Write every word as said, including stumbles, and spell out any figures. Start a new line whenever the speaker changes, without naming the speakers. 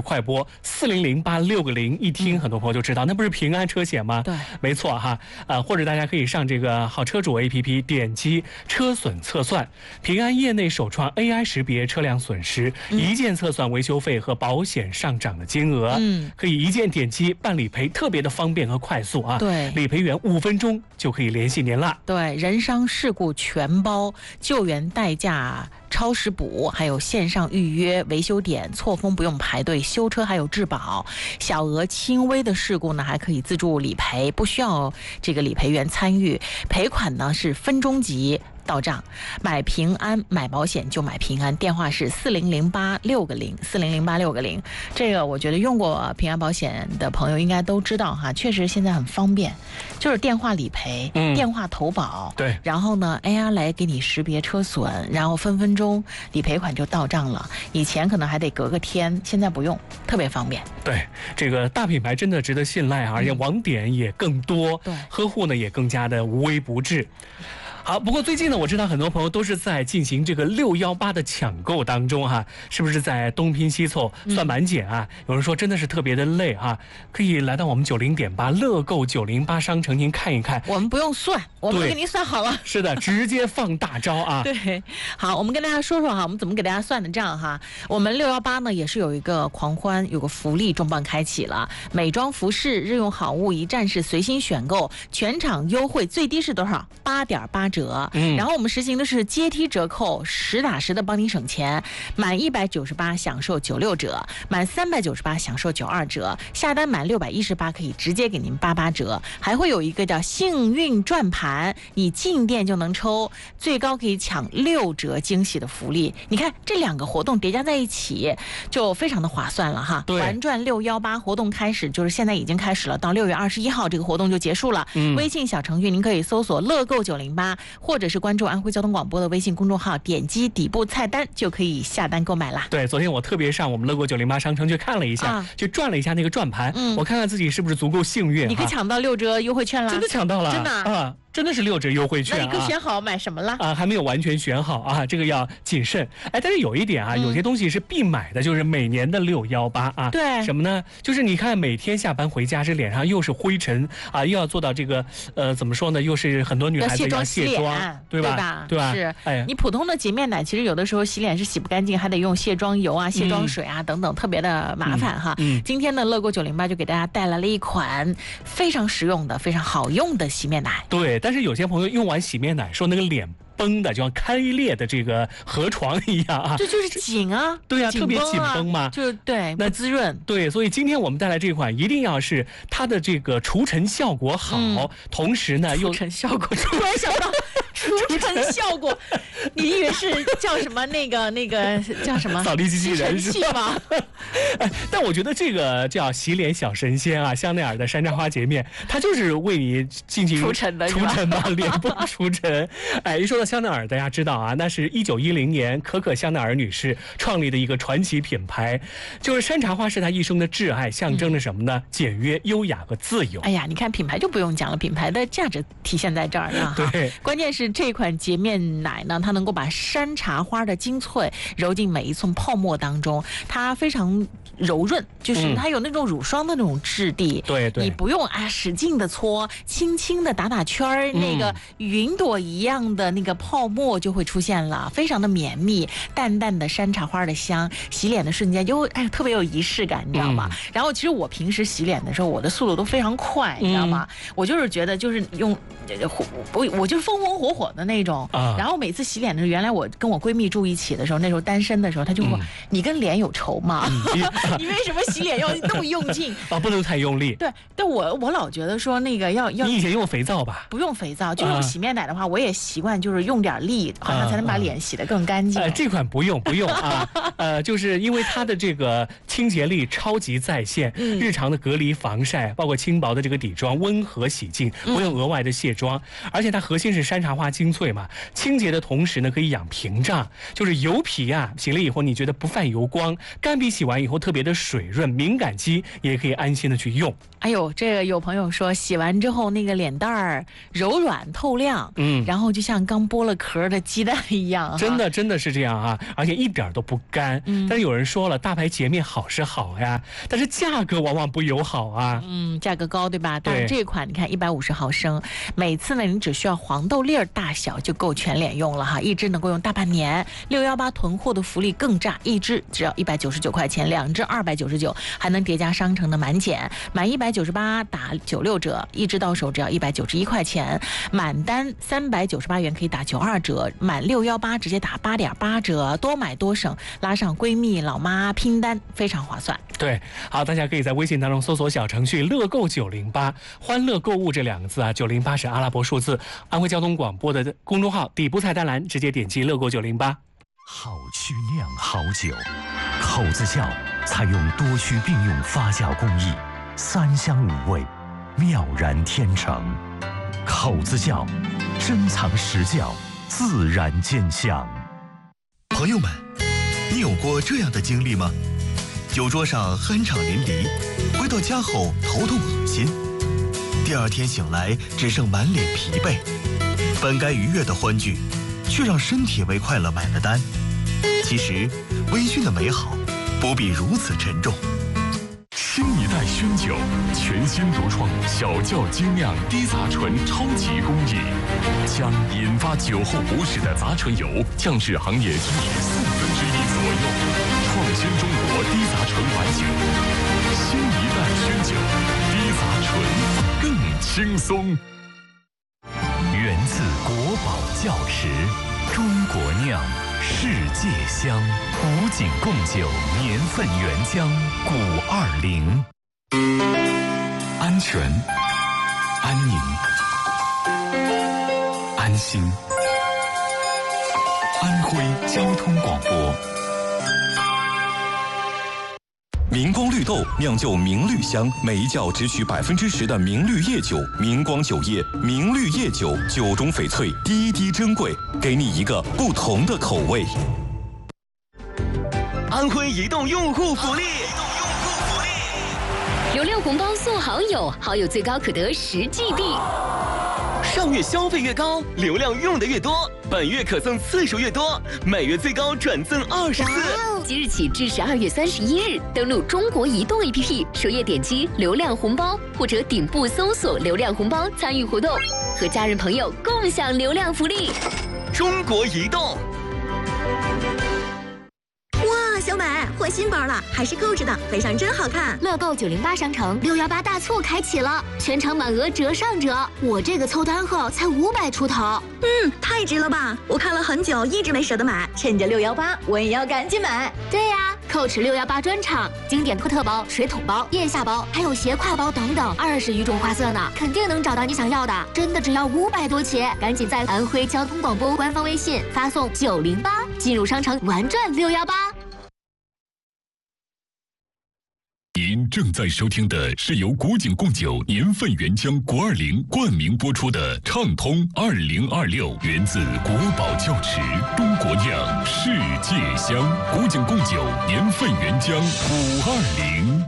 快拨四零零八六个零，一听很多朋友就知道，那不是平安车险吗？
对，
没错哈。呃，或者大家可以上这个好车主 A P P， 点击车损测算，平安业内首创 A I 识别车辆损失，嗯、一键测算维修费和保险上涨的金额，嗯，可以一键点击办理赔，特别的方便和快速啊。
对，
理赔员五分钟就可以联系您了。
对，人伤事故全包，救援代价超时补，还有线上预约维修点，错峰不用排队，修车还有质保。小额轻微的事故呢，还可以自助理赔，不需要这个理赔员参与，赔款呢是分钟级到账。买平安买保险就买平安，电话是四零零八六个零，四零零八六个零。这个我觉得用过平安保险的朋友应该都知道哈，确实现在很方便，就是电话理赔、嗯、电话投保，
对，
然后呢 A I 来给你识别车损，然后分分钟理赔款就到账了。以前可能还得隔个天，现在不用，特别方便。
对，这个大品牌真的值得信赖啊，而且网点也更多，
对，
呵护呢也更加的无微不至。好，不过最近呢，我知道很多朋友都是在进行这个六幺八的抢购当中哈，是不是在东拼西凑算满减啊？嗯、有人说真的是特别的累哈，可以来到我们九零点八乐购九零八商城，您看一看。
我们不用算，我们给您算好了。
是的，直接放大招啊！
对，好，我们跟大家说说哈，我们怎么给大家算的账哈。我们六幺八呢也是有一个狂欢，有个福利重磅开启了，美妆服饰、日用好物一站式随心选购，全场优惠最低是多少？八点八折。嗯，然后我们实行的是阶梯折扣，实打实的帮你省钱。满一百九十八享受九六折，满三百九十八享受九二折，下单满六百一十八可以直接给您八八折，还会有一个叫幸运转盘，你进店就能抽，最高可以抢六折惊喜的福利。你看这两个活动叠加在一起，就非常的划算了哈。玩转六幺八活动开始，就是现在已经开始了，到六月二十一号这个活动就结束了。嗯、微信小程序您可以搜索乐购九零八。或者是关注安徽交通广播的微信公众号，点击底部菜单就可以下单购买啦。
对，昨天我特别上我们乐购九零八商城去看了一下，啊、去转了一下那个转盘，嗯、我看看自己是不是足够幸运。
你可以抢到六折优惠券了，
真的抢到了，
真的
啊。真的是六折优惠券、啊，
那你可选好买什么了
啊？还没有完全选好啊，这个要谨慎。哎，但是有一点啊，嗯、有些东西是必买的，就是每年的六幺八啊。
对，
什么呢？就是你看每天下班回家，这脸上又是灰尘啊，又要做到这个呃，怎么说呢？又是很多女孩子要卸妆，
对
吧？
对吧？
对吧？
是。哎，你普通的洁面奶，其实有的时候洗脸是洗不干净，还得用卸妆油啊、卸妆水啊、嗯、等等，特别的麻烦哈。嗯。今天呢，乐购九零八就给大家带来了一款非常实用的、非常好用的洗面奶。
对，但是有些朋友用完洗面奶说那个脸绷的就像开裂的这个河床一样啊，
这就是紧啊，
对啊，
特
别紧绷嘛，
就对，那滋润。
对，所以今天我们带来这款一定要是它的这个除尘效果好，嗯、同时呢又
除尘效果，突然想到除尘效果，你以为是叫什么那个那个叫什么
扫地机器人
是吗？
哎，但我觉得这个叫洗脸小神仙啊，香奈儿的山楂花洁面，它就是为你进行
除尘的，
除尘嘛，脸部除尘。哎，一说到香奈儿，大家知道啊，那是一九一零年可可香奈儿女士创立的一个传奇品牌，就是山茶花是她一生的挚爱，象征着什么呢？嗯、简约、优雅和自由。
哎呀，你看品牌就不用讲了，品牌的价值体现在这儿呢。
对，
关键是这款洁面奶呢，它能够把山茶花的精粹揉进每一寸泡沫当中，它非常柔润，就是它有那种乳霜的那种质地。
对对，
你不用啊使劲的搓，轻轻的打打圈儿，嗯、那个云朵一样的那个泡沫就会出现了，非常的绵密，淡淡的山茶花的香，洗脸的瞬间就哎特别有仪式感，你知道吗？嗯、然后其实我平时洗脸的时候，我的速度都非常快，你知道吗？嗯、我就是觉得就是用我我就是风风火火的那种。啊、然后每次洗脸的时候，原来我跟我闺蜜住一起的时候，那时候单身的时候，她就说：“嗯、你跟脸有仇吗？嗯、你为什么洗脸要那么用劲
啊？不能太用力。”
对，但我我老觉得说那个要要
你以前用肥皂吧？
不用肥皂，就用洗面奶的话，我也习惯就是用点力，好像才能把脸洗得更干净。
呃，这款不用不用啊，呃，就是因为它的这个清洁力超级在线，嗯、日常的隔离防晒，包括轻薄的这个底妆，温和洗净，不用额外的卸妆，嗯、而且它核心是山茶花精粹嘛，清洁的同时。 时呢可以养屏障，就是油皮啊洗了以后你觉得不泛油光，干皮洗完以后特别的水润，敏感肌也可以安心的去用。
哎呦，这个有朋友说洗完之后那个脸蛋儿柔软透亮，嗯，然后就像刚剥了壳的鸡蛋一样，
真的真的是这样啊，而且一点都不干。嗯，但是有人说了，大牌洁面好是好呀，但是价格往往不友好啊。
嗯，价格高对吧？但是这款你看一百五十毫升，每次呢你只需要黄豆粒儿大小就够全脸用了哈，一支能够用大半年。六一八囤货的福利更炸，一支只要一百九十九块钱，两支二百九十九，还能叠加商城的满减，满一百九十八打九六折，一支到手只要一百九十一块钱，满单三百九十八元可以打九二折，满六一八直接打八点八折，多买多省，拉上闺蜜老妈拼单，非常划算。
对，好，大家可以在微信当中搜索小程序乐购九零八，欢乐购物这两个字啊，九零八是阿拉伯数字，安徽交通广播的公众号底部菜单栏直接点击乐购九零八。
好曲酿好酒，口子窖采用多须并用发酵工艺，三香五味，妙然天成。口子窖，珍藏实窖，自然见香。
朋友们，你有过这样的经历吗？酒桌上酣畅淋漓，回到家后头痛恶心，第二天醒来只剩满脸疲惫，本该愉悦的欢聚，却让身体为快乐买了单。其实，微醺的美好不必如此沉重。
新一代熏酒，全新独创小窖精酿低杂醇超级工艺，将引发酒后不适的杂醇油降至行业均值四分之一左右，创新中国低杂醇白酒。新一代熏酒，低杂醇更轻松。
源自国宝窖池，中国酿，世界香。古井贡酒年份原浆古二零。
安全、安宁、安心。安徽交通广播。明光绿豆酿就明绿香，每一窖只取百分之十的明绿叶酒。明光酒业明绿叶酒，酒中翡翠，滴滴珍贵，给你一个不同的口味。
安徽移动用户福利，
流量红包送好友，好友最高可得十 G B。
上月消费越高，流量用的越多，本月可赠次数越多，每月最高转赠二十次。
即日起至十二月三十一日，登录中国移动 A P P， 首页点击流量红包，或者顶部搜索流量红包参与活动，和家人朋友共享流量福利。
中国移动。
哇，小美换新包了，还是购置的，背上真好看。
乐购九零八商城六一八大促开启了，全场满额折上折，我这个凑单后才五百出头。
嗯，太值了吧！我看了很久，一直没舍得买，趁着六一八，我也要赶紧买。
对呀、啊，蔻驰六一八专场，经典科特包、水桶包、腋下包，还有斜挎包等等，二十余种花色呢，肯定能找到你想要的。真的只要五百多起，赶紧在安徽交通广播官方微信发送九零八，进入商城玩转六一八。
您正在收听的是由古井贡酒年份原浆国二零冠名播出的畅通二零二六，源自国宝窖池，中国酿，世界香。古井贡酒年份原浆古二零。